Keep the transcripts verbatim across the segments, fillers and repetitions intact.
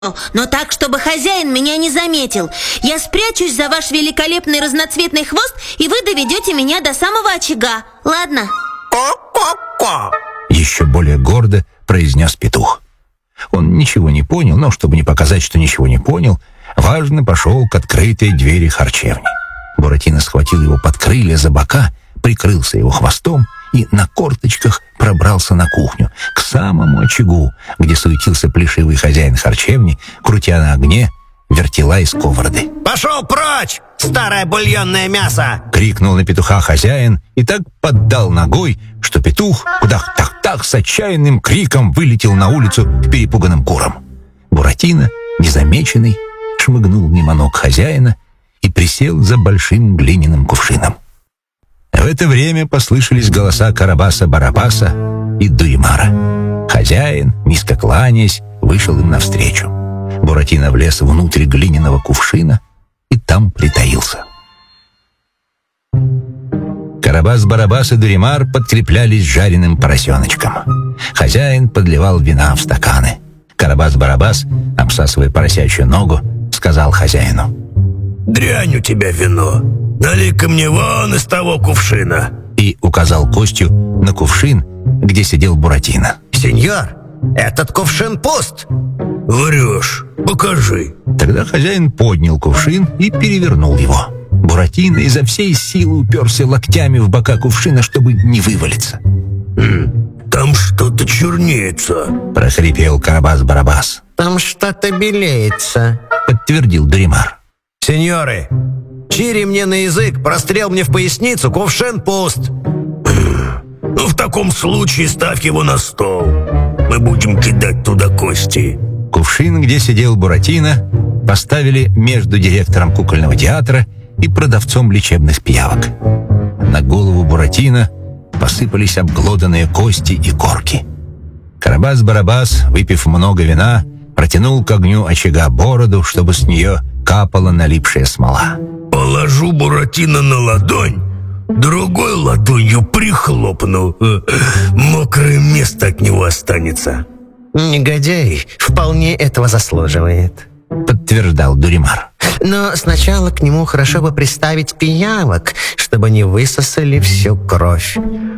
но так, чтобы хозяин меня не заметил. Я спрячусь за ваш великолепный разноцветный хвост, и вы доведете меня до самого очага. Ладно? Ко-ко-ко! Еще более гордо произнес петух. Он ничего не понял, но, чтобы не показать, что ничего не понял, важно пошел к открытой двери харчевни. Буратино схватил его под крылья за бока, прикрылся его хвостом и на корточках пробрался на кухню, к самому очагу, где суетился плешивый хозяин харчевни, крутя на огне вертела и сковороды. «Пошел прочь, старое бульонное мясо!» — крикнул на петуха хозяин и так поддал ногой, что петух кудах-так-так с отчаянным криком вылетел на улицу к перепуганным курам. Буратино, незамеченный, шмыгнул мимо ног хозяина и присел за большим глиняным кувшином. В это время послышались голоса Карабаса-Барабаса и Дуримара. Хозяин, низко кланяясь, вышел им навстречу. Буратино влез внутрь глиняного кувшина и там притаился. Карабас-Барабас и Дуримар подкреплялись жареным поросеночком. Хозяин подливал вина в стаканы. Карабас-Барабас, обсасывая поросячью ногу, сказал хозяину: «Дрянь у тебя вино, налей-ка мне вон из того кувшина!» И указал костью на кувшин, где сидел Буратино. «Сеньор, этот кувшин пуст!» «Врешь, покажи!» Тогда хозяин поднял кувшин и перевернул его. Буратино изо всей силы уперся локтями в бока кувшина, чтобы не вывалиться. «Там что-то чернеется!» — прохрипел Карабас-Барабас. «Там что-то белеется!» — подтвердил Дуримар. «Сеньоры, чири мне на язык, прострел мне в поясницу, кувшин пуст!» «Ну, в таком случае ставь его на стол. Мы будем кидать туда кости». Кувшин, где сидел Буратино, поставили между директором кукольного театра и продавцом лечебных пиявок. На голову Буратино посыпались обглоданные кости и корки. Карабас-Барабас, выпив много вина, протянул к огню очага бороду, чтобы с нее капала налипшая смола. «Положу Буратино на ладонь, другой ладонью прихлопну. Мокрое место от него останется». «Негодяй вполне этого заслуживает», — подтверждал Дуримар. «Но сначала к нему хорошо бы приставить пиявок, чтобы они высосали всю кровь».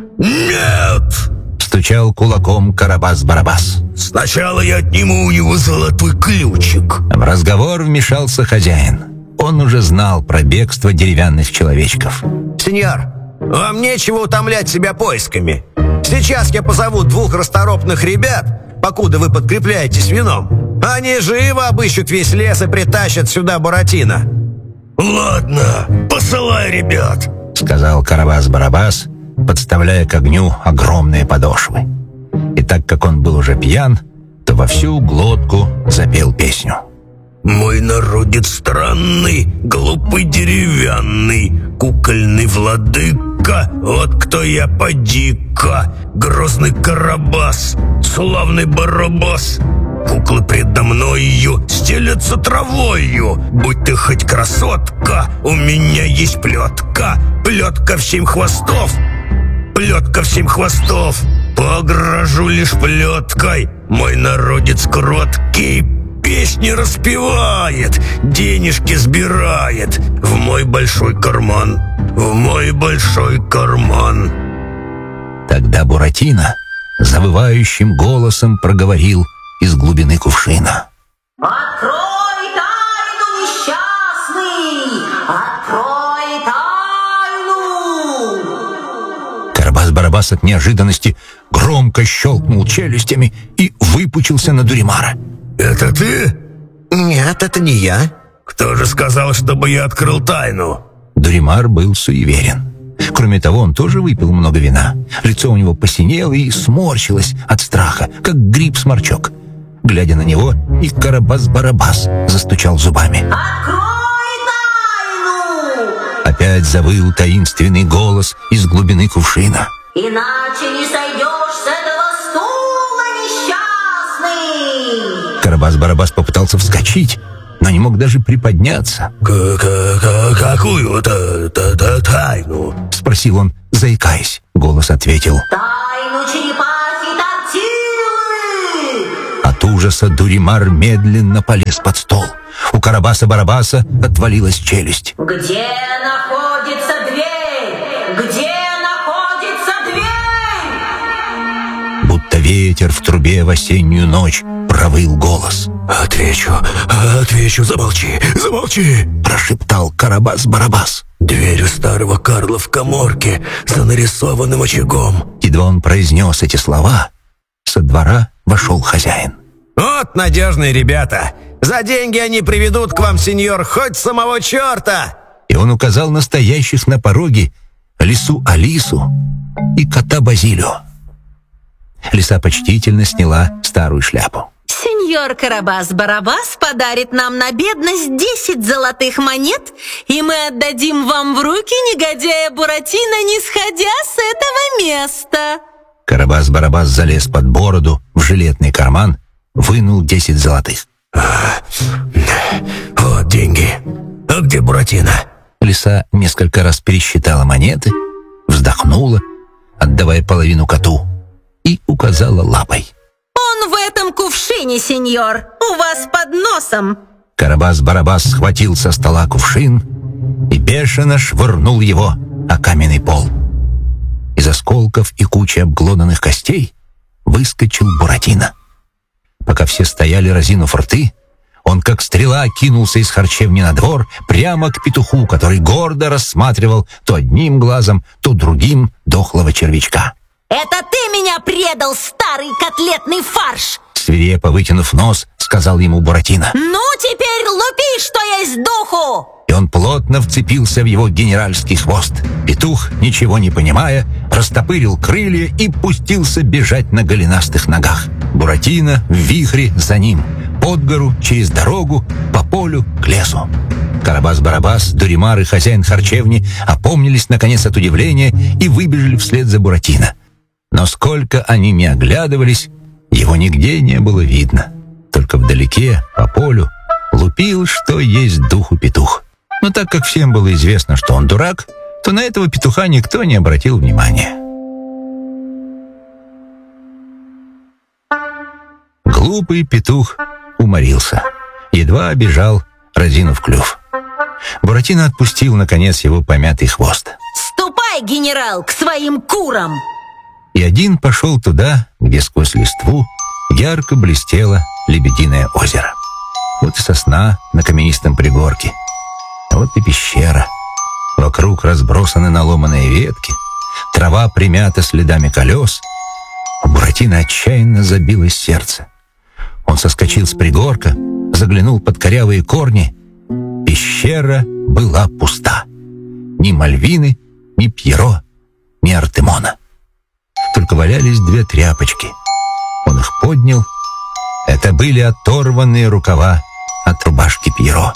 «Нет!» — стучал кулаком Карабас-Барабас. «Сначала я отниму у него золотой ключик». В разговор вмешался хозяин. Он уже знал про бегство деревянных человечков. «Сеньор, вам нечего утомлять себя поисками. Сейчас я позову двух расторопных ребят, покуда вы подкрепляетесь вином. Они живо обыщут весь лес и притащат сюда Буратино». «Ладно, посылай ребят», — сказал Карабас-Барабас, подставляя к огню огромные подошвы. И так как он был уже пьян, то во всю глотку запел песню. «Мой народец странный, глупый деревянный, кукольный владыка, вот кто я поди-ка, грозный Карабас, славный Барабас. Куклы предо мною стелятся травою, будь ты хоть красотка, у меня есть плетка, плетка в семь хвостов, плетка в семь хвостов, погрожу лишь плеткой, мой народец кроткий, песни распевает, денежки сбирает в мой большой карман, в мой большой карман». Тогда Буратино завывающим голосом проговорил из глубины кувшина: «Открой тайну, несчастный! Открой тайну!» Карабас-Барабас от неожиданности громко щелкнул челюстями и выпучился на Дуримара. «Это ты?» «Нет, это не я». «Кто же сказал, чтобы я открыл тайну?» Дуримар был суеверен. Кроме того, он тоже выпил много вина. Лицо у него посинело и сморщилось от страха, как гриб-сморчок. Глядя на него, и Карабас-Барабас застучал зубами. «Открой тайну! Опять завыл таинственный голос из глубины кувшина. Иначе не сойдешь с этого стула, несчастный!» Карабас-Барабас попытался вскочить, но не мог даже приподняться. «Какую-то тайну?» — спросил он, заикаясь. Голос ответил: «Тайну черепахи Тортилы!» От ужаса Дуримар медленно полез под стол. У Карабаса-Барабаса отвалилась челюсть. Где находится дверь? Где находится дверь? Будто ветер в трубе в осеннюю ночь провыл голос. «Отвечу, отвечу, замолчи, замолчи!» Прошептал Карабас-Барабас. «Дверь у старого Карла в каморке за нарисованным очагом». Едва он произнес эти слова, со двора вошел хозяин. «Вот надежные ребята! За деньги они приведут к вам, сеньор, хоть самого черта!» И он указал на стоящих на пороге лису Алису и кота Базилио. Лиса почтительно сняла старую шляпу. Сеньор Карабас-Барабас подарит нам на бедность десять золотых монет, и мы отдадим вам в руки негодяя Буратино, не сходя с этого места. Карабас-Барабас залез под бороду в жилетный карман, вынул десять золотых. «Вот деньги. А где Буратино?» Лиса несколько раз пересчитала монеты, вздохнула, отдавая половину коту, и указала лапой. Он в этом кувшине, сеньор, у вас под носом. Карабас-Барабас схватил со стола кувшин и бешено швырнул его о каменный пол. Из осколков и кучи обглоданных костей выскочил Буратино. Пока все стояли, разинув рты, он как стрела кинулся из харчевни на двор прямо к петуху, который гордо рассматривал то одним глазом, то другим дохлого червячка. Это ты меня предал, старый котлетный фарш! Свирепо вытянув нос, сказал ему Буратино. Ну, теперь лупи, что есть духу! И он плотно вцепился в его генеральский хвост. Петух, ничего не понимая, растопырил крылья и пустился бежать на голенастых ногах. Буратино в вихре за ним, под гору, через дорогу, по полю, к лесу. Карабас-Барабас, Дуримар и хозяин харчевни опомнились наконец от удивления и выбежали вслед за Буратино. Но сколько они ни оглядывались, его нигде не было видно. Только вдалеке, по полю, лупил, что есть духу петух. Но так как всем было известно, что он дурак, то на этого петуха никто не обратил внимания. Глупый петух уморился, едва бежал, разинув клюв. Буратино отпустил, наконец, его помятый хвост. Ступай, генерал, к своим курам! И один пошел туда, где сквозь листву ярко блестело Лебединое озеро. Вот и сосна на каменистом пригорке, а вот и пещера. Вокруг разбросаны наломанные ветки, трава примята следами колес. У Буратино отчаянно забилось сердце. Он соскочил с пригорка, заглянул под корявые корни. Пещера была пуста. Ни Мальвины, ни Пьеро, ни Артемона. Только валялись две тряпочки. Он их поднял. Это были оторванные рукава от рубашки Пьеро.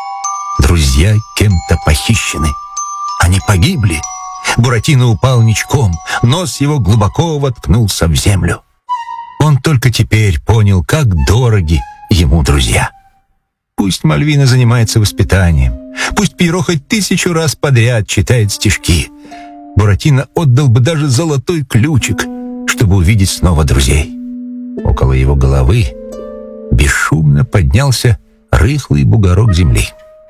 Друзья кем-то похищены. Они погибли. Буратино упал ничком. Нос его глубоко воткнулся в землю. Он только теперь понял, как дороги ему друзья. Пусть Мальвина занимается воспитанием. Пусть Пьеро хоть тысячу раз подряд читает стишки. Буратино отдал бы даже золотой ключик, чтобы увидеть снова друзей. Около его головы бесшумно поднялся рыхлый бугорок земли.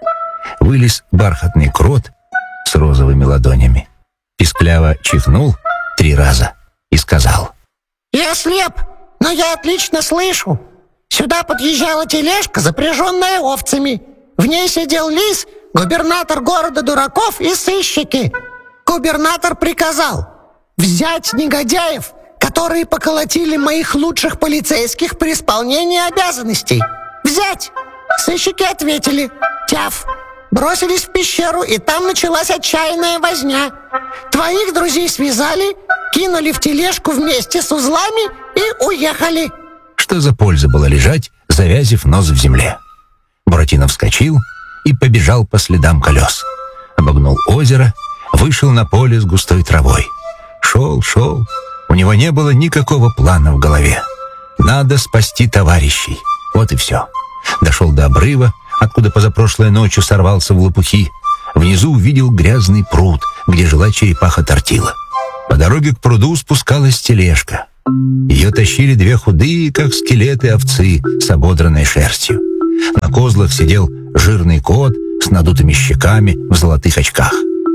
Вылез бархатный крот с розовыми ладонями. Пискляво чихнул три раза и сказал: «Я слеп, но я отлично слышу. Сюда подъезжала тележка, запряженная овцами. В ней сидел лис, губернатор города дураков и сыщики. Губернатор приказал взять негодяев, которые поколотили моих лучших полицейских при исполнении обязанностей. Взять!» Сыщики ответили: «Тяф!» Бросились в пещеру, и там началась отчаянная возня. Твоих друзей связали, кинули в тележку вместе с узлами и уехали. Что за польза была лежать, завязив нос в земле? Буратино вскочил и побежал по следам колес. Обогнул озеро, вышел на поле с густой травой. Шел, шел. У него не было никакого плана в голове. Надо спасти товарищей. Вот и все. Дошел до обрыва, откуда позапрошлой ночью сорвался в лопухи. Внизу увидел грязный пруд, где жила черепаха Тортила. По дороге к пруду спускалась тележка. Ее тащили две худые, как скелеты, овцы с ободранной шерстью. На козлах сидел жирный кот с надутыми щеками в золотых очках.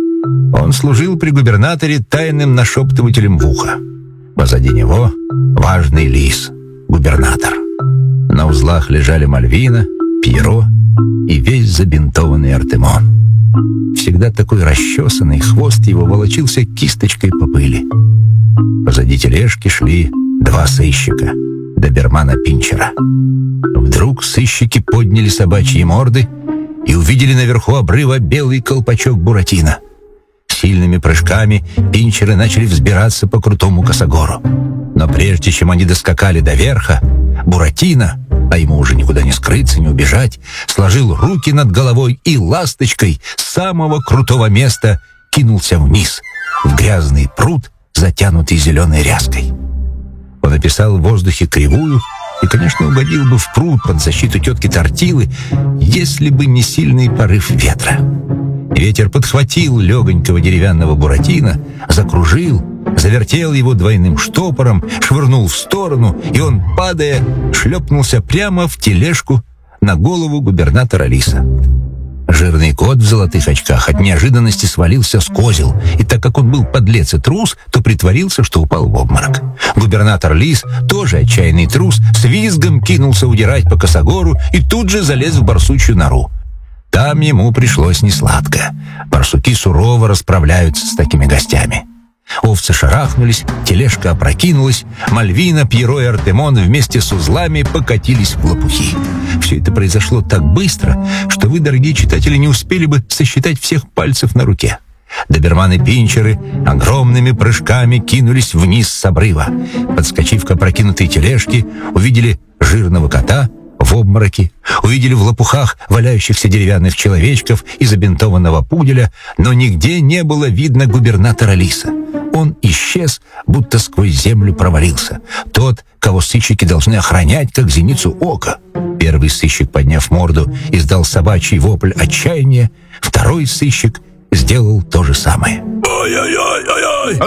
Он служил при губернаторе тайным нашептывателем в ухо. Позади него важный лис, губернатор. На узлах лежали Мальвина, Пьеро и весь забинтованный Артемон. Всегда такой расчесанный, хвост его волочился кисточкой по пыли. Позади тележки шли два сыщика, добермана Пинчера. Вдруг сыщики подняли собачьи морды и увидели наверху обрыва белый колпачок Буратино. Сильными прыжками Пинчеры начали взбираться по крутому косогору. Но прежде чем они доскакали до верха, Буратино, а ему уже никуда не скрыться, не убежать, сложил руки над головой и ласточкой с самого крутого места кинулся вниз, в грязный пруд, затянутый зеленой ряской. Он описал в воздухе кривую и, конечно, угодил бы в пруд под защиту тетки Тортилы, если бы не сильный порыв ветра. Ветер подхватил легонького деревянного Буратино, закружил, завертел его двойным штопором, швырнул в сторону, и он, падая, шлепнулся прямо в тележку на голову губернатора Лиса. Жирный кот в золотых очках от неожиданности свалился с козел, и так как он был подлец и трус, то притворился, что упал в обморок. Губернатор Лис, тоже отчаянный трус, с визгом кинулся удирать по косогору и тут же залез в барсучью нору. Там ему пришлось несладко. Барсуки сурово расправляются с такими гостями. Овцы шарахнулись, тележка опрокинулась, Мальвина, Пьеро и Артемон вместе с узлами покатились в лопухи. Все это произошло так быстро, что вы, дорогие читатели, не успели бы сосчитать всех пальцев на руке. Доберманы-пинчеры огромными прыжками кинулись вниз с обрыва. Подскочив к опрокинутой тележке, увидели жирного кота в обмороке, увидели в лопухах валяющихся деревянных человечков и забинтованного пуделя, но нигде не было видно губернатора Лиса. Он исчез, будто сквозь землю провалился. Тот, кого сыщики должны охранять, как зеницу ока. Первый сыщик, подняв морду, издал собачий вопль отчаяния. Второй сыщик сделал то же самое. Ой-ой-ой-ой-ой!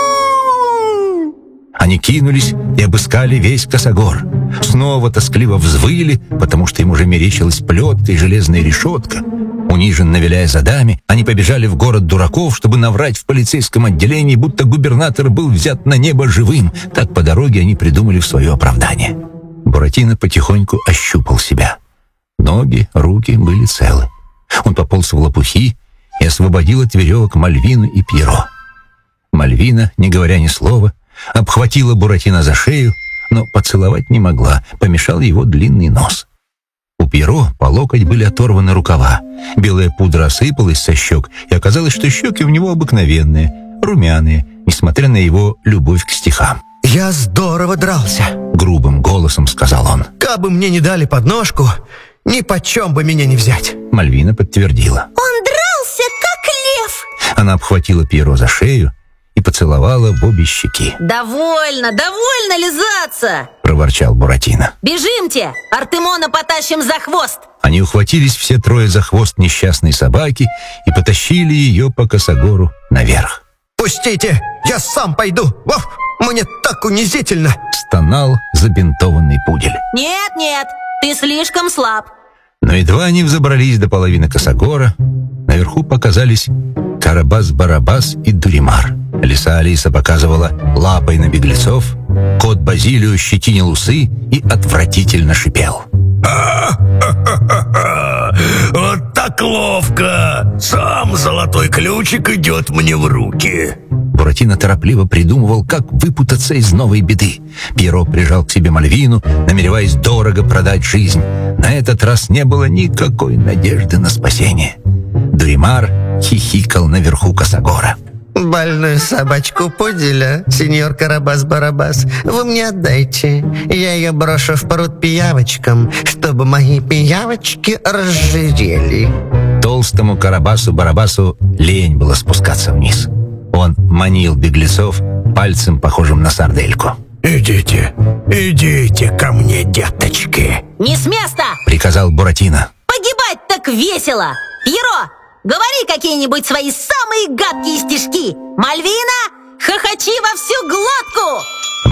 Они кинулись и обыскали весь косогор. Снова тоскливо взвыли, потому что им уже мерещилась плетка и железная решетка. Униженно виляя задами, они побежали в город дураков, чтобы наврать в полицейском отделении, будто губернатор был взят на небо живым. Так по дороге они придумали в свое оправдание. Буратино потихоньку ощупал себя. Ноги, руки были целы. Он пополз в лопухи и освободил от веревок Мальвину и Пьеро. Мальвина, не говоря ни слова, обхватила Буратино за шею, но поцеловать не могла, помешал его длинный нос. У Пьеро по локоть были оторваны рукава. Белая пудра осыпалась со щек, и оказалось, что щеки у него обыкновенные, румяные, несмотря на его любовь к стихам. «Я здорово дрался», — грубым голосом сказал он. «Кабы мне не дали подножку, ни почем бы меня не взять». Мальвина подтвердила. Он дрался, как лев. Она обхватила Пьеро за шею и поцеловала в обе щеки. Довольно, довольно лизаться. Проворчал Буратино. Бежимте, Артемона потащим за хвост. Они ухватились все трое за хвост несчастной собаки и потащили ее по косогору наверх. «Пустите, я сам пойду! Вов, мне так унизительно!» Стонал забинтованный пудель. Нет, нет, ты слишком слаб. Но едва они взобрались до половины косогора, наверху показались Карабас-Барабас и Дуримар. Лиса Алиса показывала лапой на беглецов, кот Базилио щетинил усы и отвратительно шипел. Вот так ловко! Сам золотой ключик идет мне в руки. Буратино торопливо придумывал, как выпутаться из новой беды. Пьеро прижал к себе Мальвину, намереваясь дорого продать жизнь. На этот раз не было никакой надежды на спасение. Дуримар хихикал наверху косогора. Больную собачку пуделя, сеньор Карабас-Барабас, вы мне отдайте. Я ее брошу в пруд пиявочкам, чтобы мои пиявочки разжирели. Толстому Карабасу-Барабасу лень было спускаться вниз. Он манил беглецов пальцем, похожим на сардельку. «Идите, идите ко мне, деточки!» Не с места! Приказал Буратино. Погибать так весело! Пьеро, говори какие-нибудь свои самые гадкие стишки! Мальвина, хохочи во всю глотку!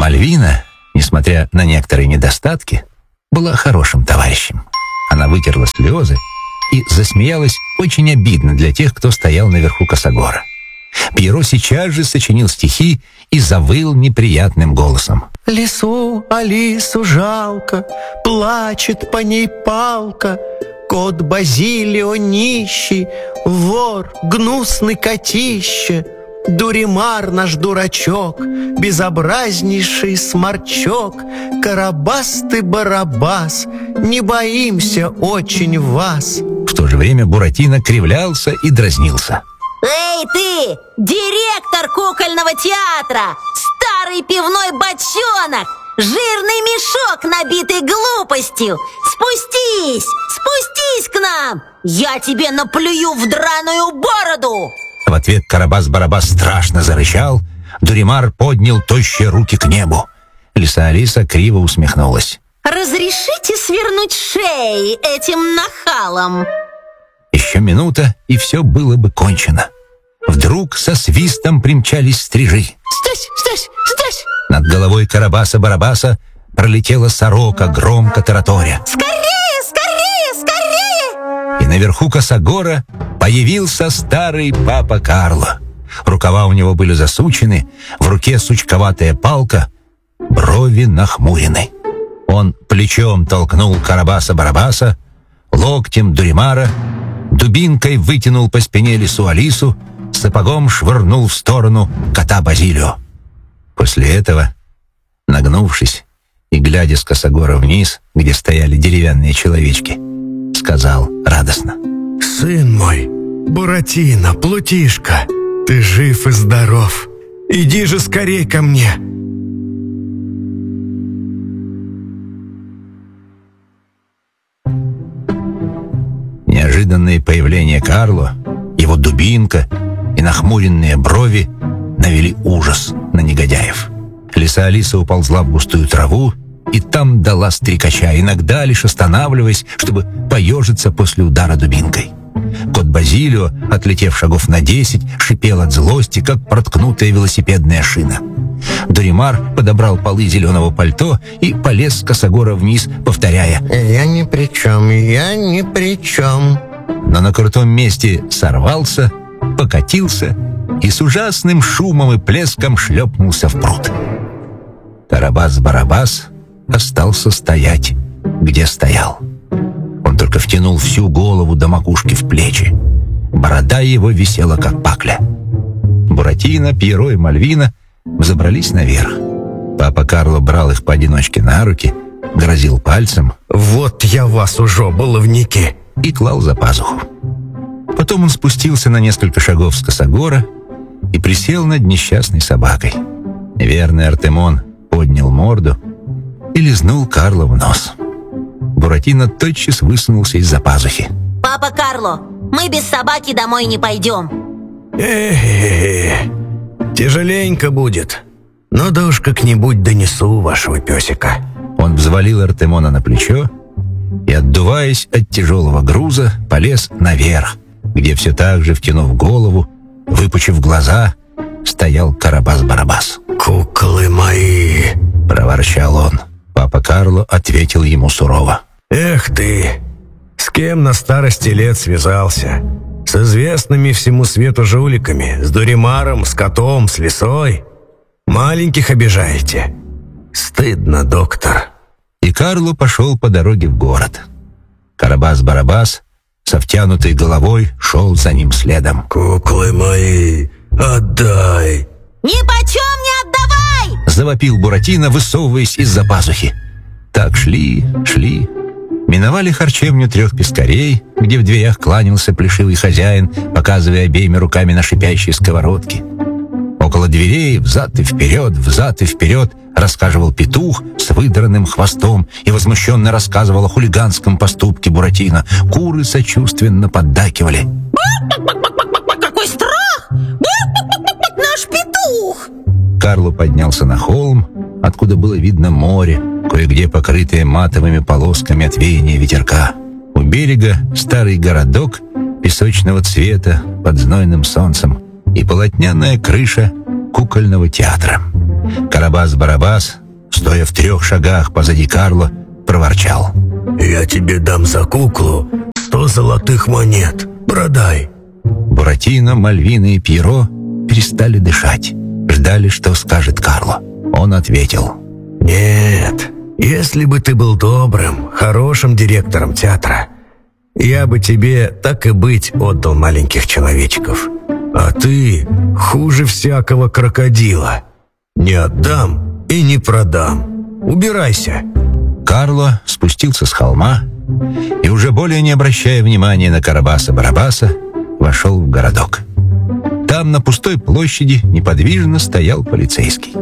Мальвина, несмотря на некоторые недостатки, была хорошим товарищем. Она вытерла слезы и засмеялась очень обидно для тех, кто стоял наверху косогора. Пьеро сейчас же сочинил стихи и завыл неприятным голосом. Лису Алису жалко, плачет по ней палка. Кот Базилио нищий, вор, гнусный котище. Дуримар наш дурачок, безобразнейший сморчок. Карабас ты, Барабас, не боимся очень вас. В то же время Буратино кривлялся и дразнился. Эй ты, директор кукольного театра! Старый пивной бочонок! Жирный мешок, набитый глупостью! Спустись! Спустись к нам! Я тебе наплюю в драную бороду! В ответ Карабас-Барабас страшно зарычал. Дуримар поднял тощие руки к небу. Лиса Алиса криво усмехнулась. Разрешите свернуть шеи этим нахалам? Еще минута, и все было бы кончено. Вдруг со свистом примчались стрижи. Здесь, здесь, здесь! Над головой Карабаса-Барабаса пролетела сорока, громко тараторя. Скорее, скорее, скорее! И наверху косогора появился старый папа Карло. Рукава у него были засучены, в руке сучковатая палка, брови нахмурены. Он плечом толкнул Карабаса-Барабаса, локтем Дуримара, дубинкой вытянул по спине лису Алису, сапогом швырнул в сторону кота Базилио. После этого, нагнувшись и глядя с косогора вниз, где стояли деревянные человечки, сказал радостно: «Сын мой, Буратино, Плутишка, ты жив и здоров. Иди же скорей ко мне». Неожиданное появление Карло, его дубинка и нахмуренные брови навели ужас на негодяев. Лиса Алиса уползла в густую траву и там дала стрекача, иногда лишь останавливаясь, чтобы поежиться после удара дубинкой. Кот Базилио, отлетев шагов на десять, шипел от злости, как проткнутая велосипедная шина. Дуримар подобрал полы зеленого пальто и полез с косогора вниз, повторяя: Я ни при чем, я ни при чем. Но на крутом месте сорвался, покатился и с ужасным шумом и плеском шлепнулся в пруд. Карабас-Барабас остался стоять, где стоял. Он только втянул всю голову до макушки в плечи. Борода его висела, как пакля. Буратино, Пьеро и Мальвина взобрались наверх. Папа Карло брал их поодиночке на руки, грозил пальцем. «Вот я вас уже, баловники!» И клал за пазуху. Потом он спустился на несколько шагов с косогора и присел над несчастной собакой. Верный Артемон поднял морду и лизнул Карло в нос. Буратино тотчас высунулся из-за пазухи. Папа Карло, мы без собаки домой не пойдем. Э-э-э, тяжеленько будет. Но да уж как-нибудь донесу вашего песика. Он взвалил Артемона на плечо и, отдуваясь от тяжелого груза, полез наверх, где все так же, втянув голову, выпучив глаза, стоял Карабас-Барабас. «Куклы мои!» — проворчал он. Папа Карло ответил ему сурово: «Эх ты! С кем на старости лет связался? С известными всему свету жуликами, с Дуримаром, с котом, с лисой? Маленьких обижаете? Стыдно, доктор!» И Карло пошел по дороге в город. Карабас-Барабас со втянутой головой шел за ним следом. «Куклы мои, отдай!» Ни почем не отдавай! Завопил Буратино, высовываясь из-за пазухи. Так шли, шли. Миновали харчевню трех пескарей, где в дверях кланялся плешивый хозяин, показывая обеими руками на шипящие сковородки. Около дверей взад и вперед, взад и вперед рассказывал петух с выдранным хвостом и возмущенно рассказывал о хулиганском поступке Буратино. Куры сочувственно поддакивали. Какой страх! Наш петух! Карло поднялся на холм, откуда было видно море, кое-где покрытое матовыми полосками от веяния ветерка. У берега старый городок песочного цвета под знойным солнцем и полотняная крыша кукольного театра. Карабас-Барабас, стоя в трех шагах позади Карло, проворчал: «Я тебе дам за куклу сто золотых монет. Продай». Буратино, Мальвина и Пьеро перестали дышать, ждали, что скажет Карло. Он ответил: «Нет, если бы ты был добрым, хорошим директором театра, я бы тебе, так и быть, отдал маленьких человечков. А ты хуже всякого крокодила. Не отдам и не продам. Убирайся». Карло спустился с холма и, уже более не обращая внимания на Карабаса-Барабаса, вошел в городок. Там, на пустой площади, неподвижно стоял полицейский.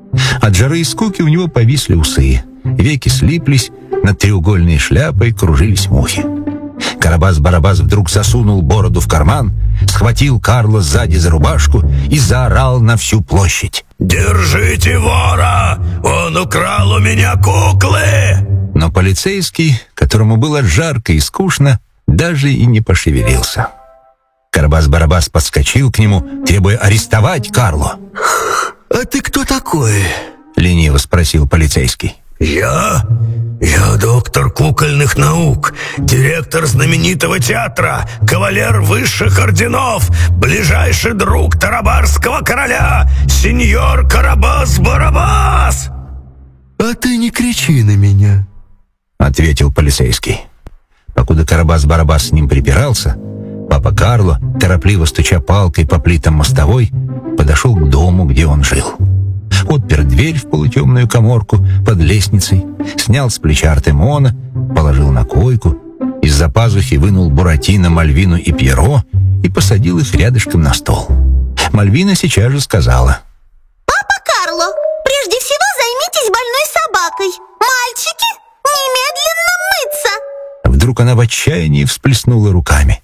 От жары и скуки у него повисли усы, веки слиплись, над треугольной шляпой кружились мухи. Карабас-Барабас вдруг засунул бороду в карман, схватил Карло сзади за рубашку и заорал на всю площадь: «Держите вора! Он украл у меня куклы!» Но полицейский, которому было жарко и скучно, даже и не пошевелился. Карабас-Барабас подскочил к нему, требуя арестовать Карло. «А ты кто такой?» — лениво спросил полицейский. «Я? Я доктор кукольных наук, директор знаменитого театра, кавалер высших орденов, ближайший друг тарабарского короля, сеньор Карабас-Барабас!» «А ты не кричи на меня», — ответил полицейский. Покуда Карабас-Барабас с ним припирался, папа Карло, торопливо стуча палкой по плитам мостовой, подошел к дому, где он жил. Отпер дверь в полутемную каморку под лестницей, снял с плеча Артемона, положил на койку, из-за пазухи вынул Буратино, Мальвину и Пьеро и посадил их рядышком на стол. Мальвина сейчас же сказала: «Папа Карло, прежде всего займитесь больной собакой. Мальчики, немедленно мыться!» Вдруг она в отчаянии всплеснула руками.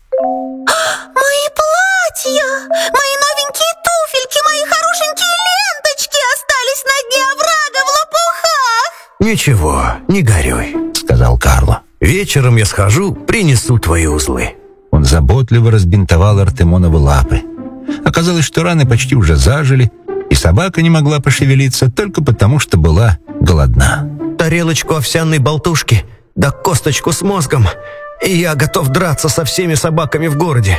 «Мои платья, мои новенькие туфельки, мои хорошенькие ленточки остались на дне оврага в лопухах!» «Ничего, не горюй», — сказал Карло. «Вечером я схожу, принесу твои узлы». Он заботливо разбинтовал Артемоновы лапы. Оказалось, что раны почти уже зажили, и собака не могла пошевелиться только потому, что была голодна. «Тарелочку овсяной болтушки, да косточку с мозгом, и я готов драться со всеми собаками в городе».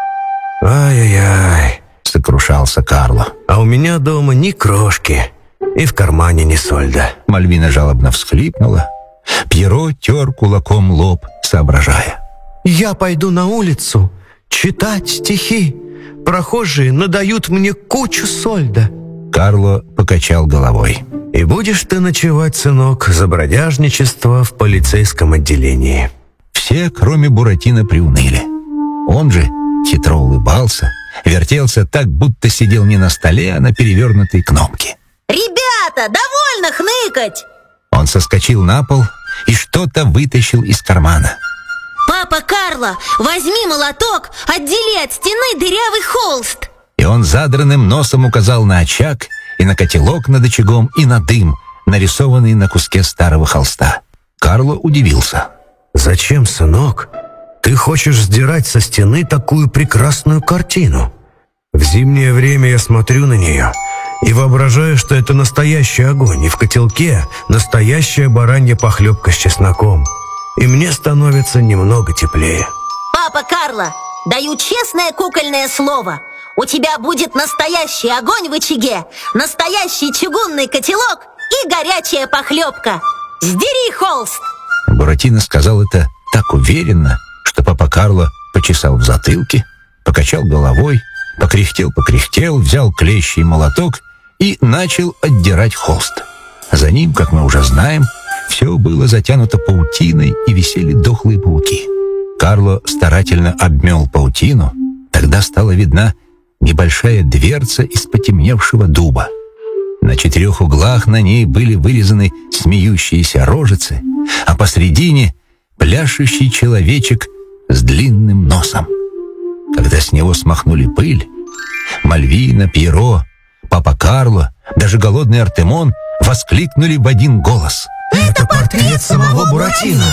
«Ай-яй-яй», — сокрушался Карло. «А у меня дома ни крошки, и в кармане ни сольда». Мальвина жалобно всхлипнула. Пьеро тер кулаком лоб, соображая. «Я пойду на улицу читать стихи. Прохожие надают мне кучу сольда». Карло покачал головой. «И будешь ты ночевать, сынок, за бродяжничество в полицейском отделении». Все, кроме Буратино, приуныли. Он же хитро улыбался, вертелся так, будто сидел не на столе, а на перевернутой кнопке. «Ребята, довольно хныкать!» Он соскочил на пол и что-то вытащил из кармана. «Папа Карло, возьми молоток, отдели от стены дырявый холст!» И он задранным носом указал на очаг и на котелок над очагом и на дым, нарисованный на куске старого холста. Карло удивился. «Зачем, сынок? Ты хочешь сдирать со стены такую прекрасную картину? В зимнее время я смотрю на нее и воображаю, что это настоящий огонь, и в котелке настоящая баранья похлебка с чесноком. И мне становится немного теплее». «Папа Карло, даю честное кукольное слово. У тебя будет настоящий огонь в очаге, настоящий чугунный котелок и горячая похлебка. Сдери холст!» Буратино сказал это так уверенно, что папа Карло почесал в затылке, покачал головой, покряхтел-покряхтел, взял клещи и молоток и начал отдирать холст. За ним, как мы уже знаем, все было затянуто паутиной и висели дохлые пауки. Карло старательно обмел паутину, тогда стала видна небольшая дверца из потемневшего дуба. На четырех углах на ней были вырезаны смеющиеся рожицы, а посредине пляшущий человечек с длинным носом. Когда с него смахнули пыль, Мальвина, Пьеро, папа Карло, даже голодный Артемон воскликнули в один голос: «Это портрет самого Буратино!»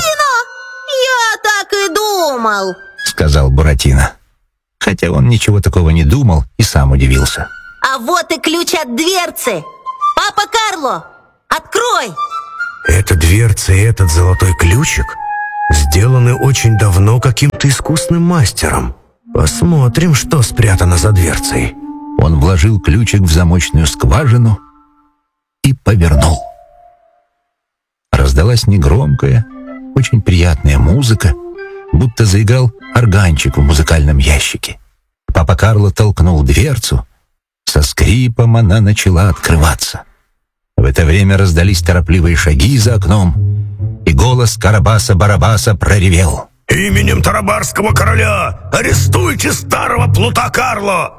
«Я так и думал», — сказал Буратино. Хотя он ничего такого не думал и сам удивился. «А вот и ключ от дверцы. Папа Карло, открой! Эта дверца и этот золотой ключик сделаны очень давно каким-то искусным мастером. Посмотрим, что спрятано за дверцей. Он вложил ключик в замочную скважину и повернул. Раздалась негромкая, очень приятная музыка, будто заиграл органчик в музыкальном ящике. Папа Карло толкнул дверцу. Со скрипом она начала открываться. В это время раздались торопливые шаги за окном, и голос Карабаса-Барабаса проревел: «Именем Тарабарского короля арестуйте старого плута Карло!»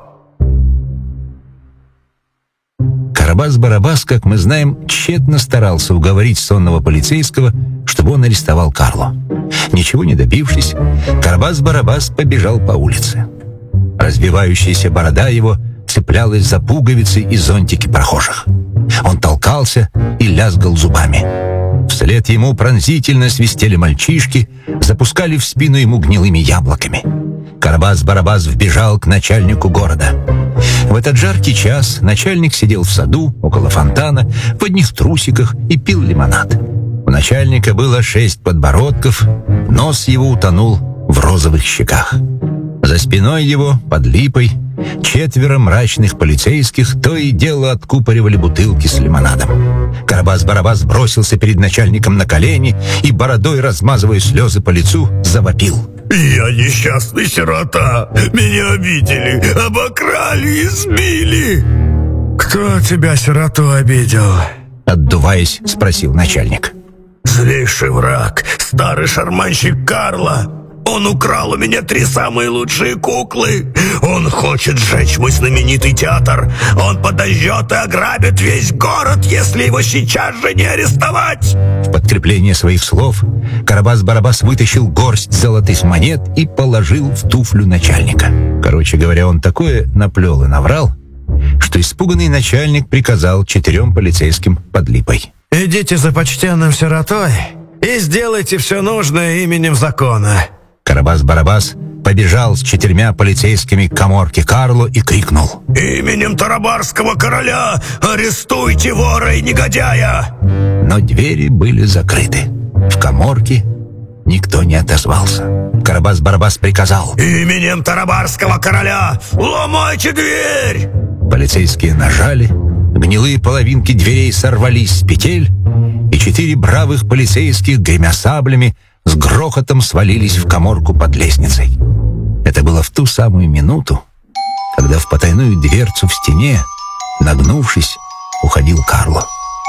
Карабас-Барабас, как мы знаем, тщетно старался уговорить сонного полицейского, чтобы он арестовал Карло. Ничего не добившись, Карабас-Барабас побежал по улице. Развивающаяся борода его цеплялась за пуговицы и зонтики прохожих. Он толкался и лязгал зубами. Вслед ему пронзительно свистели мальчишки, запускали в спину ему гнилыми яблоками. Карабас-Барабас вбежал к начальнику города. В этот жаркий час начальник сидел в саду около фонтана в одних трусиках и пил лимонад. У начальника было шесть подбородков, нос его утонул в розовых щеках. За спиной его, под липой, четверо мрачных полицейских то и дело откупоривали бутылки с лимонадом. Карабас-Барабас бросился перед начальником на колени и, бородой размазывая слезы по лицу, завопил: «Я несчастный сирота! Меня обидели, обокрали, избили!» «Кто тебя, сироту, обидел?» Отдуваясь, спросил начальник. «Злейший враг, старый шарманщик Карло. Он украл у меня три самые лучшие куклы. Он хочет сжечь мой знаменитый театр. Он подождет и ограбит весь город, если его сейчас же не арестовать!» В подкрепление своих слов Карабас-Барабас вытащил горсть золотых монет и положил в туфлю начальника. Короче говоря, он такое наплел и наврал, что испуганный начальник приказал четырем полицейским под липой: «Идите за почтенным сиротой и сделайте все нужное именем закона». Карабас-Барабас побежал с четырьмя полицейскими к каморке Карло и крикнул: «Именем Тарабарского короля арестуйте вора и негодяя!» Но двери были закрыты. В каморке никто не отозвался. Карабас-Барабас приказал: «Именем Тарабарского короля ломайте дверь!» Полицейские нажали, гнилые половинки дверей сорвались с петель, и четыре бравых полицейских, гремя саблями, с грохотом свалились в каморку под лестницей. Это было в ту самую минуту, когда в потайную дверцу в стене, нагнувшись, уходил Карло.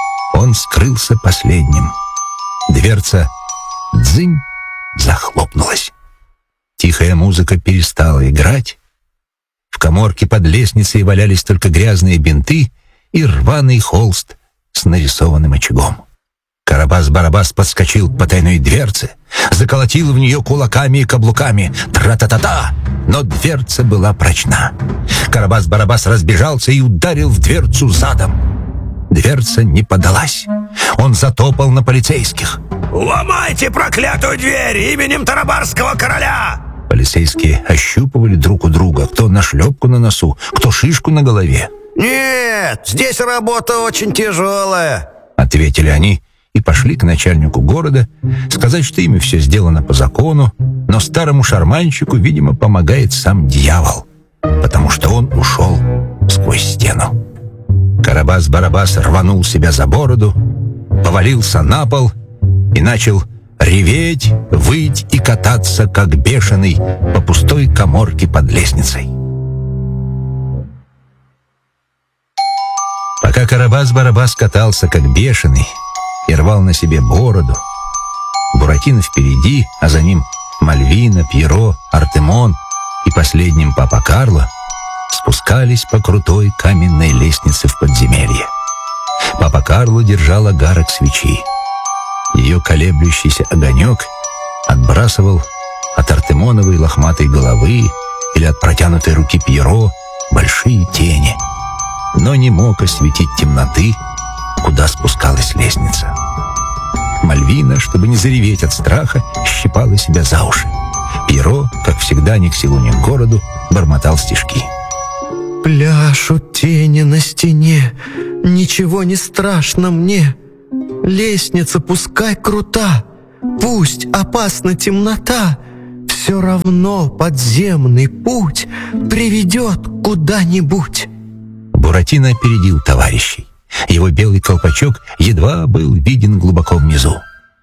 Он скрылся последним. Дверца дзынь захлопнулась. Тихая музыка перестала играть. В каморке под лестницей валялись только грязные бинты и рваный холст с нарисованным очагом. Карабас-Барабас подскочил к потайной дверце, заколотил в нее кулаками и каблуками. Тра-та-та-та! Но дверца была прочна. Карабас-Барабас разбежался и ударил в дверцу задом. Дверца не поддалась. Он затопал на полицейских. «Ломайте проклятую дверь именем Тарабарского короля!» Полицейские ощупывали друг у друга, кто нашлепку на носу, кто шишку на голове. «Нет, здесь работа очень тяжелая», — ответили они и пошли к начальнику города сказать, что ими все сделано по закону, но старому шарманщику, видимо, помогает сам дьявол, потому что он ушел сквозь стену. Карабас-Барабас рванул себя за бороду, повалился на пол и начал реветь, выть и кататься, как бешеный, по пустой каморке под лестницей. Пока Карабас-Барабас катался, как бешеный, и рвал на себе бороду, Буратино впереди, а за ним Мальвина, Пьеро, Артемон и последним папа Карло спускались по крутой каменной лестнице в подземелье. Папа Карло держал огарок свечи. Ее колеблющийся огонек отбрасывал от Артемоновой лохматой головы или от протянутой руки Пьеро большие тени, но не мог осветить темноты, куда спускалась лестница. Мальвина, чтобы не зареветь от страха, щипала себя за уши. Пьеро, как всегда, ни к селу, ни к городу, бормотал стишки. Пляшут тени на стене, ничего не страшно мне. Лестница пускай крута, пусть опасна темнота, все равно подземный путь приведет куда-нибудь. Буратино опередил товарищей. Его белый колпачок едва был виден глубоко внизу.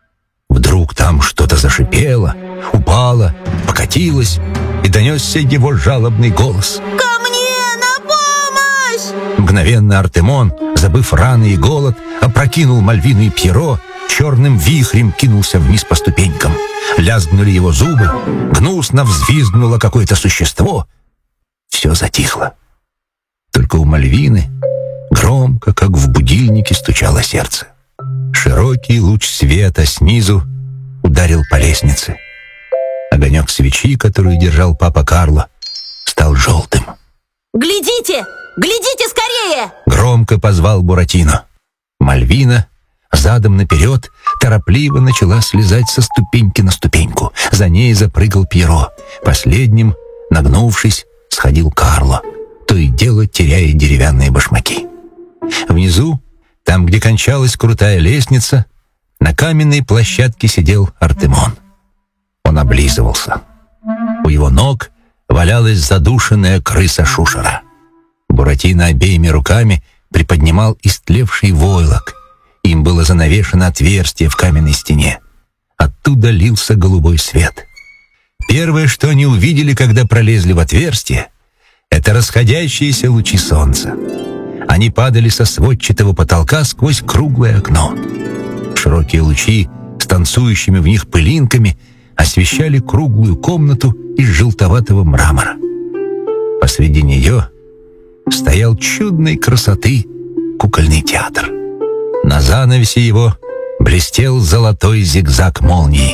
Вдруг там что-то зашипело, упало, покатилось, и донесся его жалобный голос. Ко мне на помощь! Мгновенно Артемон, забыв раны и голод, опрокинул Мальвину и Пьеро, черным вихрем кинулся вниз по ступенькам. Лязгнули его зубы, гнусно взвизгнуло какое-то существо. Все затихло. Только у Мальвины громко, как в будильнике, стучало сердце. Широкий луч света снизу ударил по лестнице. Огонек свечи, которую держал папа Карло, стал желтым. Глядите! Глядите скорее! Громко позвал Буратино. Мальвина задом наперед торопливо начала слезать со ступеньки на ступеньку. За ней запрыгал Пьеро. Последним, нагнувшись, сходил Карло, то и дело теряя деревянные башмаки. Внизу, там, где кончалась крутая лестница, на каменной площадке сидел Артемон. Он облизывался. У его ног валялась задушенная крыса Шушера. Буратино обеими руками приподнимал истлевший войлок. Им было занавешено отверстие в каменной стене. Оттуда лился голубой свет. Первое, что они увидели, когда пролезли в отверстие, это расходящиеся лучи солнца. Они падали со сводчатого потолка сквозь круглое окно. Широкие лучи с танцующими в них пылинками освещали круглую комнату из желтоватого мрамора. Посреди нее стоял чудной красоты кукольный театр. На занавесе его блестел золотой зигзаг молнии.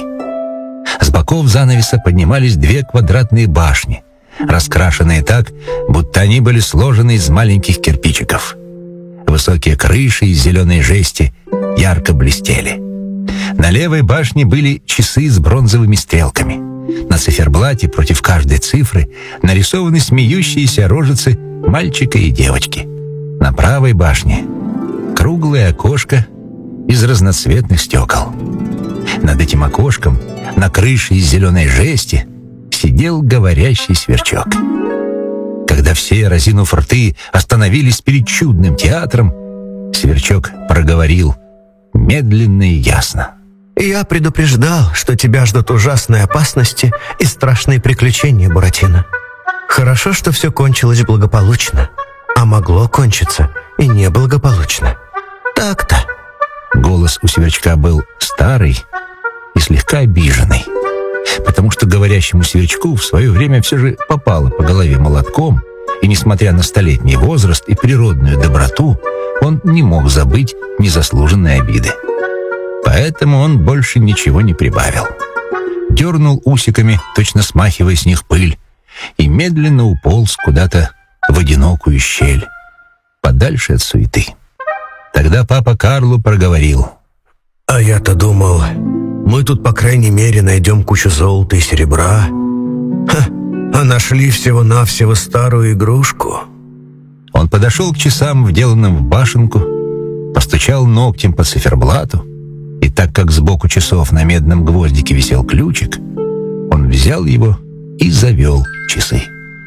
С боков занавеса поднимались две квадратные башни, раскрашенные так, будто они были сложены из маленьких кирпичиков. Высокие крыши из зеленой жести ярко блестели. На левой башне были часы с бронзовыми стрелками. На циферблате против каждой цифры нарисованы смеющиеся рожицы мальчика и девочки. На правой башне круглое окошко из разноцветных стекол. Над этим окошком, на крыше из зеленой жести, сидел говорящий сверчок. Когда все, разинув рты, остановились перед чудным театром, сверчок проговорил медленно и ясно. Я предупреждал, что тебя ждут ужасные опасности и страшные приключения, Буратино. Хорошо, что все кончилось благополучно, а могло кончиться и неблагополучно. Так-то. Голос у сверчка был старый и слегка обиженный, потому что говорящему сверчку в свое время все же попало по голове молотком, и, несмотря на столетний возраст и природную доброту, он не мог забыть незаслуженные обиды. Поэтому он больше ничего не прибавил. Дернул усиками, точно смахивая с них пыль, и медленно уполз куда-то в одинокую щель, подальше от суеты. Тогда папа Карло проговорил. А я-то думал, мы тут, по крайней мере, найдем кучу золота и серебра. Ха, а нашли всего-навсего старую игрушку. Он подошел к часам, вделанным в башенку, постучал ногтем по циферблату, и так как сбоку часов на медном гвоздике висел ключик, он взял его и завел часы.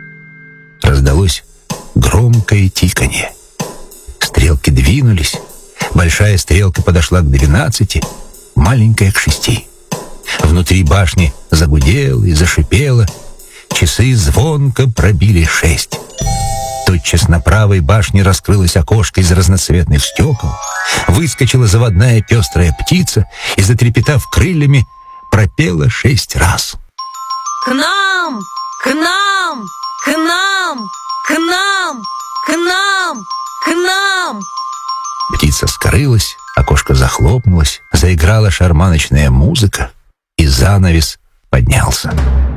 Раздалось громкое тиканье. Стрелки двинулись. Большая стрелка подошла к двенадцати, маленькая к шести. Внутри башни загудело и зашипело. Часы звонко пробили шесть. Тотчас на правой башне раскрылось окошко из разноцветных стекол, выскочила заводная пестрая птица и, затрепетав крыльями, пропела шесть раз. К нам! К нам! К нам! К нам! К нам! К нам! Птица скрылась, окошко захлопнулось, заиграла шарманочная музыка, и занавес поднялся.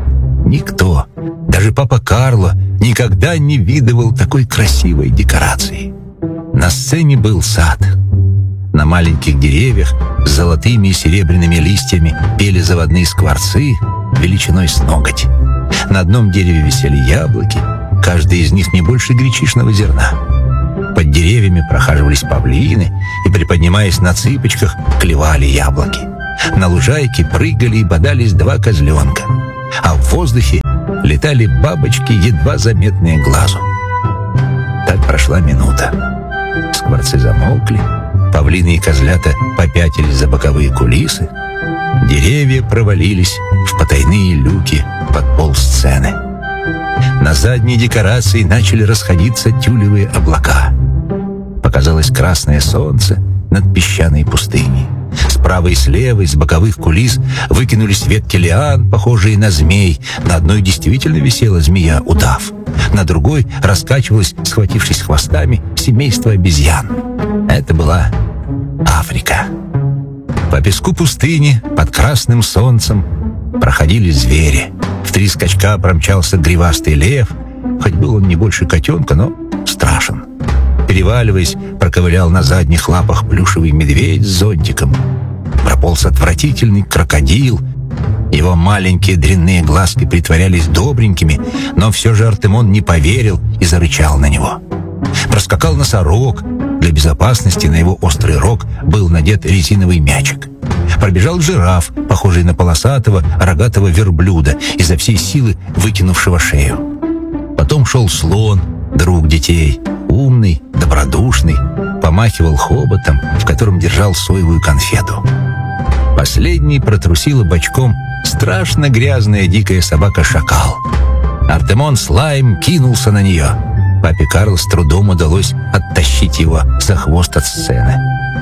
Никто, даже папа Карло, никогда не видывал такой красивой декорации. На сцене был сад. На маленьких деревьях с золотыми и серебряными листьями пели заводные скворцы величиной с ноготь. На одном дереве висели яблоки, каждый из них не больше гречишного зерна. По Под деревьями прохаживались павлины и, приподнимаясь на цыпочках, клевали яблоки. На лужайке прыгали и бодались два козленка, а в воздухе летали бабочки, едва заметные глазу. Так прошла минута. Скворцы замолкли, павлины и козлята попятились за боковые кулисы, деревья провалились в потайные люки под пол сцены. На задней декорации начали расходиться тюлевые облака. Показалось красное солнце над песчаной пустыней. Справа и слева из боковых кулис выкинулись ветки лиан, похожие на змей. На одной действительно висела змея-удав, на другой раскачивалась, схватившись хвостами, семейство обезьян. Это была Африка. По песку пустыни под красным солнцем проходили звери. В три скачка промчался гривастый лев, хоть был он не больше котенка, но страшен. Переваливаясь, проковылял на задних лапах плюшевый медведь с зонтиком. Прополз отвратительный крокодил. Его маленькие дрянные глазки притворялись добренькими, но все же Артемон не поверил и зарычал на него. Проскакал носорог. Для безопасности на его острый рог был надет резиновый мячик. Пробежал жираф, похожий на полосатого рогатого верблюда, изо всей силы вытянувшего шею. Потом шел слон, друг детей, умный, добродушный, помахивал хоботом, в котором держал соевую конфету. Последней протрусила бочком страшно грязная дикая собака-шакал. Артемон с лаем кинулся на нее. Папе Карлу с трудом удалось оттащить его за хвост от сцены.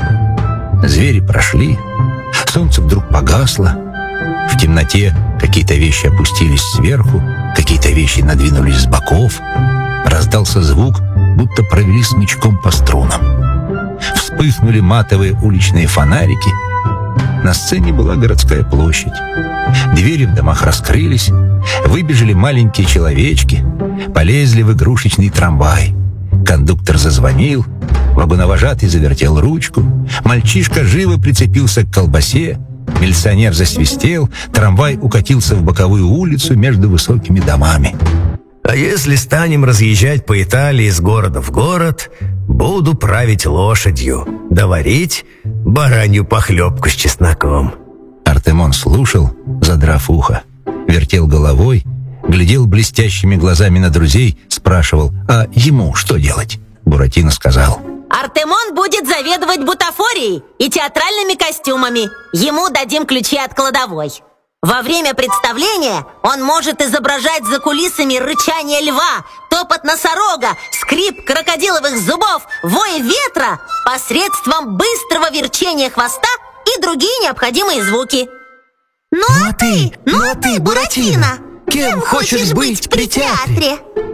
Звери прошли, солнце вдруг погасло. В темноте какие-то вещи опустились сверху, какие-то вещи надвинулись с боков. Раздался звук, будто провели смычком по струнам. Вспыхнули матовые уличные фонарики. На сцене была городская площадь. Двери в домах раскрылись, выбежали маленькие человечки, полезли в игрушечный трамвай. Кондуктор зазвонил, вагоновожатый завертел ручку, мальчишка живо прицепился к колбасе, милиционер засвистел, трамвай укатился в боковую улицу между высокими домами. А если станем разъезжать по Италии из города в город, буду править лошадью, да варить баранью похлебку с чесноком. Артемон слушал, задрав ухо, вертел головой, глядел блестящими глазами на друзей, спрашивал, а ему что делать? Буратино сказал: Артемон будет заведовать бутафорией и театральными костюмами. Ему дадим ключи от кладовой. Во время представления он может изображать за кулисами рычание льва, топот носорога, скрип крокодиловых зубов, вой ветра посредством быстрого верчения хвоста и другие необходимые звуки. Ну, Ну, а а ты, ты, ну а ты, Буратино, кем хочешь быть при театре?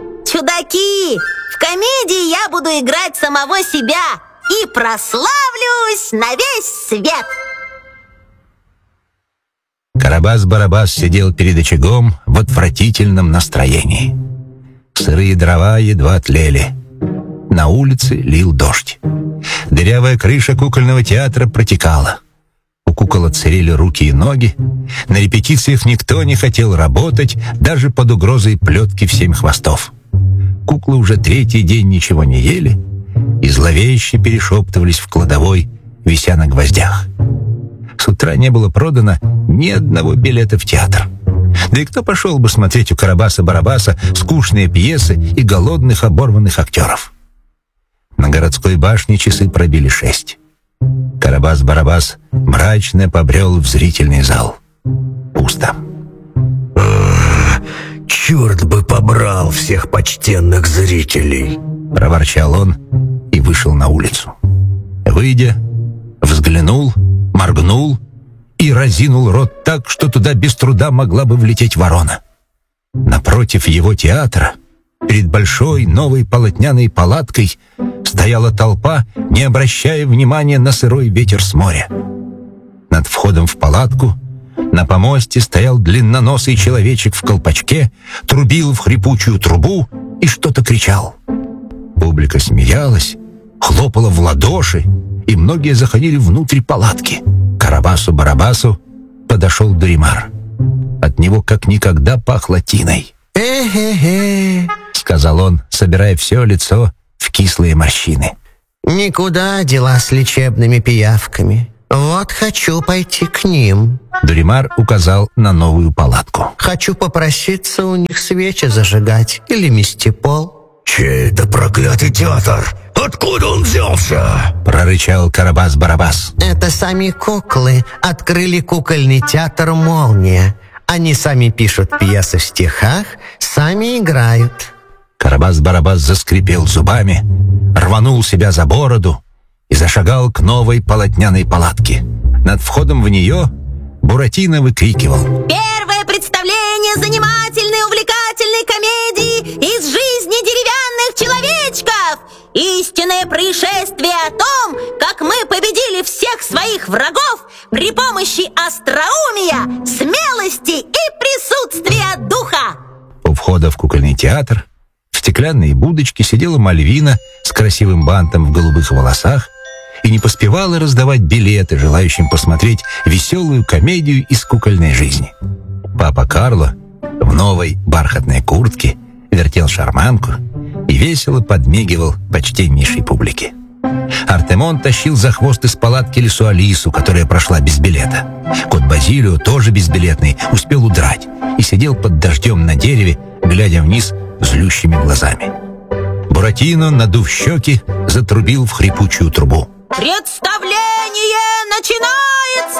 Чудаки, в комедии я буду играть самого себя и прославлюсь на весь свет. Карабас-Барабас сидел перед очагом в отвратительном настроении. Сырые дрова едва тлели. На улице лил дождь. Дырявая крыша кукольного театра протекала. У кукол отсырели руки и ноги. На репетициях никто не хотел работать, даже под угрозой плетки в семь хвостов. Куклы уже третий день ничего не ели и зловеще перешептывались в кладовой, вися на гвоздях. С утра не было продано ни одного билета в театр. Да и кто пошел бы смотреть у Карабаса-Барабаса скучные пьесы и голодных оборванных актеров? На городской башне часы пробили шесть. Карабас-Барабас мрачно побрел в зрительный зал. Пусто. «Черт бы побрал всех почтенных зрителей!» Проворчал он и вышел на улицу. Выйдя, взглянул, моргнул и разинул рот так, что туда без труда могла бы влететь ворона. Напротив его театра, перед большой новой полотняной палаткой, стояла толпа, не обращая внимания на сырой ветер с моря. Над входом в палатку на помосте стоял длинноносый человечек в колпачке, трубил в хрипучую трубу и что-то кричал. Публика смеялась, хлопала в ладоши, и многие заходили внутрь палатки. К Карабасу-Барабасу подошел Дуримар. От него как никогда пахло тиной. «Э-э-э», — сказал он, собирая все лицо в кислые морщины. Никуда дела с лечебными пиявками. Вот хочу пойти к ним. Дуримар указал на новую палатку. Хочу попроситься у них свечи зажигать или мести пол. Чей это проклятый театр? Откуда он взялся? Прорычал Карабас-Барабас. Это сами куклы открыли кукольный театр «Молния». Они сами пишут пьесы в стихах, сами играют. Карабас-Барабас заскрипел зубами, рванул себя за бороду и зашагал к новой полотняной палатке. Над входом в нее Буратино выкрикивал: Первое представление занимательной, увлекательной комедии из жизни деревянных человечков. Истинное происшествие о том, как мы победили всех своих врагов при помощи остроумия, смелости и присутствия духа. У входа в кукольный театр в стеклянной будочке сидела Мальвина с красивым бантом в голубых волосах и не поспевала раздавать билеты желающим посмотреть веселую комедию из кукольной жизни. Папа Карло в новой бархатной куртке вертел шарманку и весело подмигивал почтеннейшей публике. Артемон тащил за хвост из палатки лису Алису, которая прошла без билета. Кот Базилио, тоже безбилетный, успел удрать и сидел под дождем на дереве, глядя вниз злющими глазами. Буратино, надув щеки, затрубил в хрипучую трубу. Представление начинается!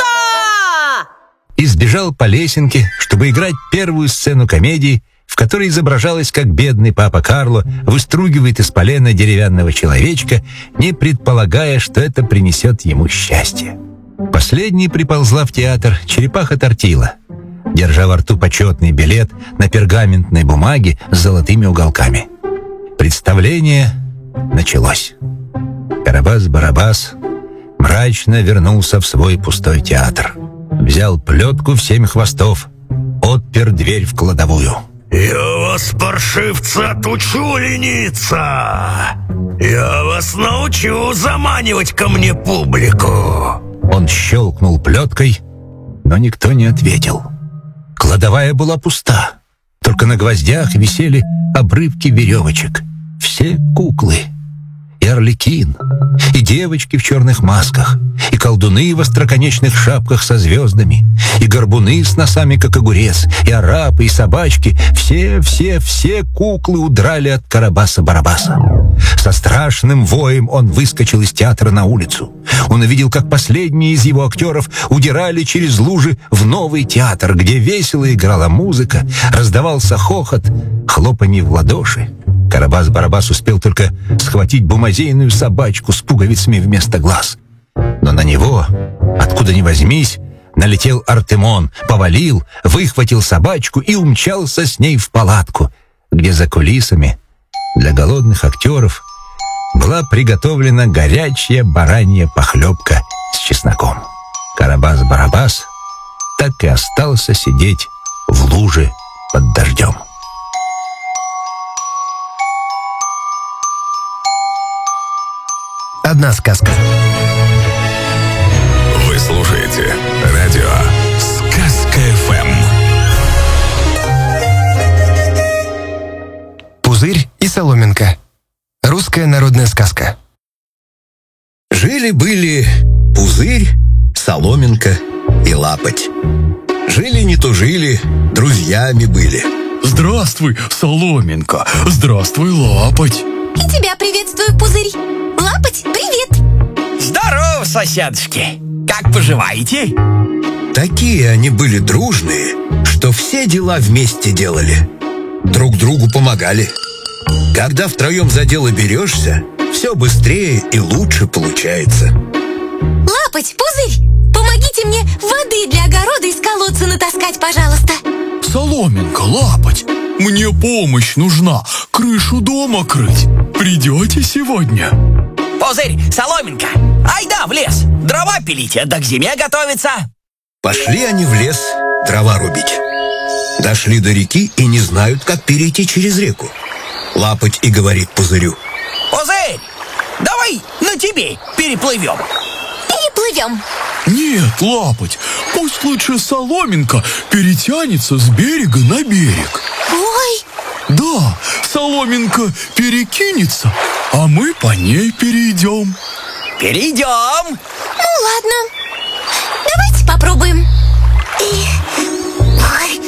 И сбежал по лесенке, чтобы играть первую сцену комедии, в которой изображалось, как бедный папа Карло выстругивает из полена деревянного человечка, не предполагая, что это принесет ему счастье. Последней приползла в театр черепаха Тортила, держа во рту почетный билет на пергаментной бумаге с золотыми уголками. Представление началось. Карабас-Барабас мрачно вернулся в свой пустой театр. Взял плетку в семь хвостов, отпер дверь в кладовую. «Я вас, паршивцы, отучу лениться! Я вас научу заманивать ко мне публику!» Он щелкнул плеткой, но никто не ответил. Кладовая была пуста. Только на гвоздях висели обрывки веревочек. Все куклы. И Арлекин, и девочки в черных масках, и колдуны в остроконечных шапках со звездами, и горбуны с носами, как огурец, и арапы, и собачки. Все, все, все куклы удрали от Карабаса-Барабаса. Со страшным воем он выскочил из театра на улицу. Он увидел, как последние из его актеров удирали через лужи в новый театр, где весело играла музыка, раздавался хохот, хлопанье в ладоши. Карабас-Барабас успел только схватить бумазейную собачку с пуговицами вместо глаз. Но на него, откуда ни возьмись, налетел Артемон, повалил, выхватил собачку и умчался с ней в палатку, где за кулисами для голодных актеров была приготовлена горячая баранья похлебка с чесноком. Карабас-Барабас так и остался сидеть в луже под дождем. Одна сказка. Вы слушаете радио Сказка эф эм. Пузырь и соломинка. Русская народная сказка. Жили-были Пузырь, Соломинка и Лапоть. Жили не тужили, друзьями были. Здравствуй, Соломинка. Здравствуй, Лапоть. И тебя приветствую, Пузырь. Лапоть, привет. Здорово, соседушки. Как поживаете? Такие они были дружные, что все дела вместе делали. Друг другу помогали. Когда втроем за дело берешься, все быстрее и лучше получается. Лапоть, Пузырь, помогите мне воды для огорода из колодца натаскать, пожалуйста. Соломинка, Лапоть, мне помощь нужна. Крышу дома крыть. Придете сегодня? Пузырь, Соломинка, айда в лес. Дрова пилите, да к зиме готовиться. Пошли они в лес дрова рубить. Дошли до реки и не знают, как перейти через реку. Лапоть и говорит Пузырю: Пузырь, давай на тебе переплывем. Переплывем. Нет, Лапоть, пусть лучше Соломинка перетянется с берега на берег. Ой. Да, Соломинка перекинется, а мы по ней перейдем. Перейдем. Ну ладно, давайте попробуем. И... Ой.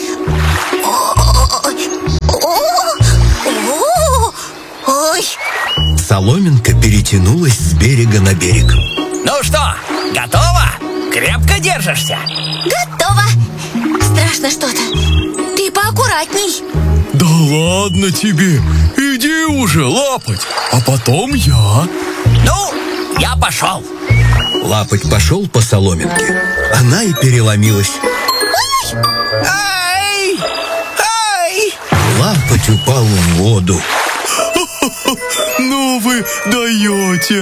Ой. Соломинка перетянулась с берега на берег. Ну что, готова? Крепко держишься? Готово. Страшно что-то. Ты поаккуратней. Да ладно тебе, иди уже, Лапоть, а потом я. Ну, я пошел. Лапоть пошел по соломинке. Она и переломилась. Ай! Ай! Лапоть упал в воду. Ну вы даете.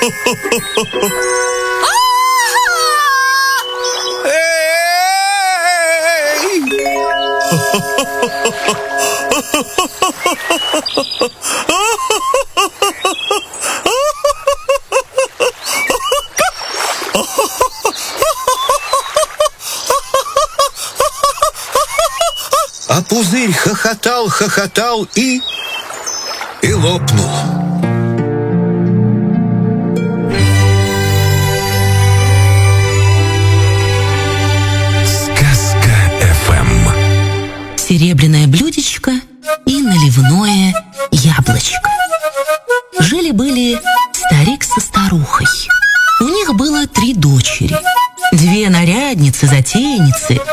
А пузырь хохотал, хохотал и... и лопнул. Серебряное блюдечко и наливное яблочко. Жили-были старик со старухой. У них было три дочери. Две нарядницы, затейницы